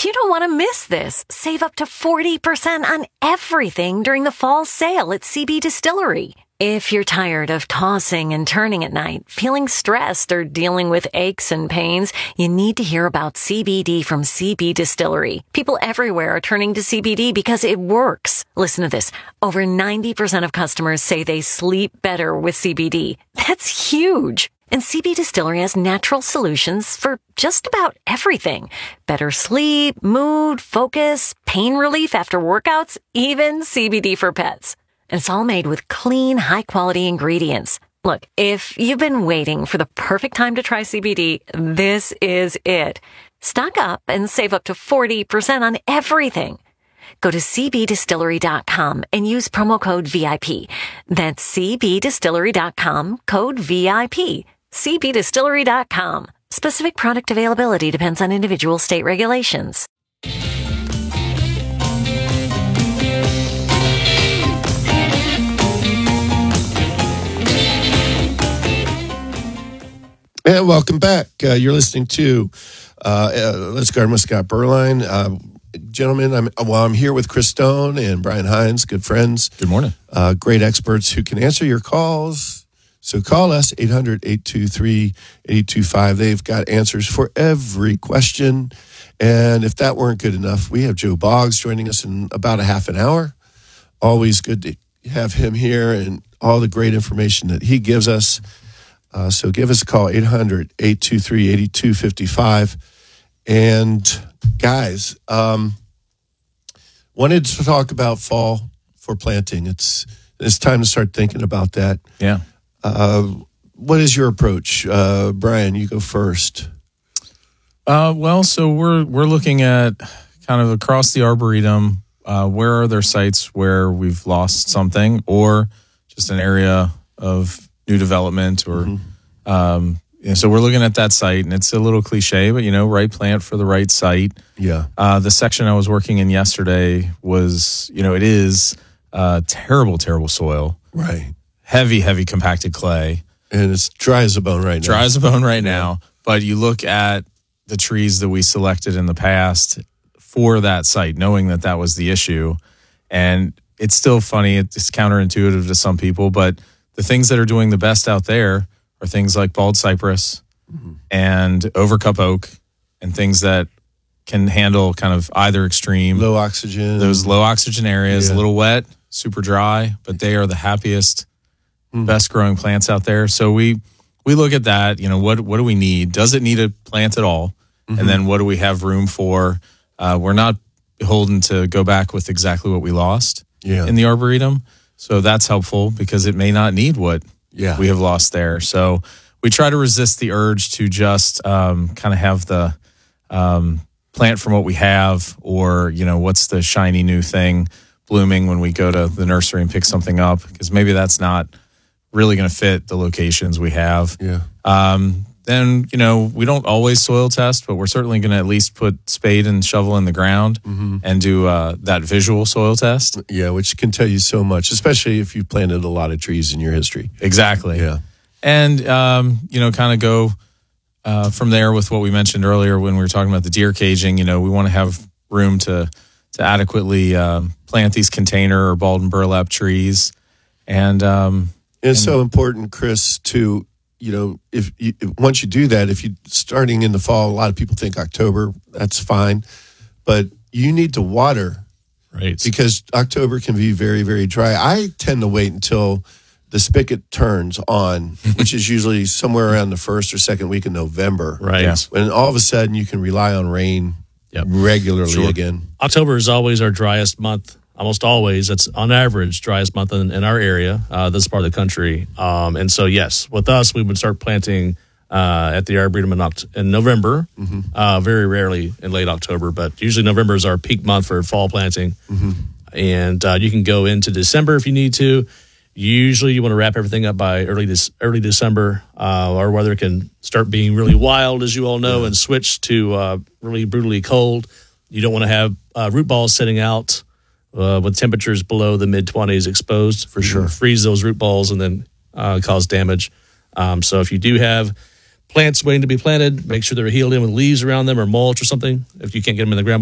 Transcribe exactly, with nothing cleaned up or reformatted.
You don't want to miss this. Save up to forty percent on everything during the fall sale at C B Distillery. If you're tired of tossing and turning at night, feeling stressed, or dealing with aches and pains, you need to hear about C B D from C B Distillery. People everywhere are turning to C B D because it works. Listen to this. Over ninety percent of customers say they sleep better with C B D. That's huge. And C B Distillery has natural solutions for just about everything. Better sleep, mood, focus, pain relief after workouts, even C B D for pets. And it's all made with clean, high-quality ingredients. Look, if you've been waiting for the perfect time to try C B D, this is it. Stock up and save up to forty percent on everything. Go to c b distillery dot com and use promo code V I P. That's c b distillery dot com, code V I P. c b distillery dot com. Specific product availability depends on individual state regulations. And welcome back. Uh, you're listening to uh, uh, Let's Garden with Scott Berline. Uh, gentlemen, I'm, well, I'm here with Chris Stone and Brian Hines, good friends. Good morning. Uh, great experts who can answer your calls. So call us, eight hundred, eight two three, eight two five. They've got answers for every question. And if that weren't good enough, we have Joe Boggs joining us in about a half an hour. Always good to have him here and all the great information that he gives us. Uh, so give us a call, eight hundred, eight two three, eight two five five. And guys, um, wanted to talk about fall for planting. It's it's time to start thinking about that. Yeah. Uh, what is your approach? Uh, Brian, you go first. Uh, well, so we're we're looking at kind of across the Arboretum, uh, where are there sites where we've lost something or just an area of new development or mm-hmm. um, and so we're looking at that site, and it's a little cliche, but, you know, right plant for the right site. Yeah. Uh, the section I was working in yesterday was, you know, it is uh, terrible, terrible soil. Right. Heavy, heavy compacted clay. And it's dry as a bone right now. Dry as a bone right now. But you look at the trees that we selected in the past for that site, knowing that that was the issue. And it's still funny. It's counterintuitive to some people, but the things that are doing the best out there are things like bald cypress mm-hmm. and overcup oak and things that can handle kind of either extreme. Low oxygen. Those low oxygen areas, yeah. a little wet, super dry, but they are the happiest, mm. best growing plants out there. So we we look at that, you know, what what do we need? Does it need a plant at all? Mm-hmm. And then what do we have room for? Uh, we're not beholden to go back with exactly what we lost yeah. in the Arboretum. So that's helpful because it may not need what yeah. we have lost there. So we try to resist the urge to just um, kind of have the um, plant from what we have, or, you know, what's the shiny new thing blooming when we go to the nursery and pick something up, because maybe that's not really going to fit the locations we have. Yeah. Um, then, you know, we don't always soil test, but we're certainly going to at least put spade and shovel in the ground mm-hmm. and do uh, that visual soil test. Yeah, which can tell you so much, especially if you've planted a lot of trees in your history. Exactly. Yeah. And, um, you know, kind of go uh, from there with what we mentioned earlier when we were talking about the deer caging. You know, we want to have room to, to adequately uh, plant these container or bald and burlap trees. And um, it's and, so important, Chris, to... You know, if, you, if once you do that, if you starting in the fall, a lot of people think October, that's fine, but you need to water, right? Because October can be very, very dry. I tend to wait until the spigot turns on, which is usually somewhere around the first or second week of November, right? Yeah. When all of a sudden you can rely on rain yep. regularly sure. again. October is always our driest month. Almost always, it's on average driest month in, in our area, uh, this part of the country. Um, and so, yes, with us, we would start planting uh, at the Arboretum in, Oct- in November, mm-hmm. uh, very rarely in late October, but usually November is our peak month for fall planting. Mm-hmm. And uh, you can go into December if you need to. Usually you want to wrap everything up by early this early December. Uh, our weather can start being really wild, as you all know, yeah. and switch to uh, really brutally cold. You don't want to have uh, root balls sitting out Uh, with temperatures below the mid-twenties exposed. For sure. Freeze those root balls and then uh, cause damage. Um, so if you do have plants waiting to be planted, make sure they're healed in with leaves around them or mulch or something. If you can't get them in the ground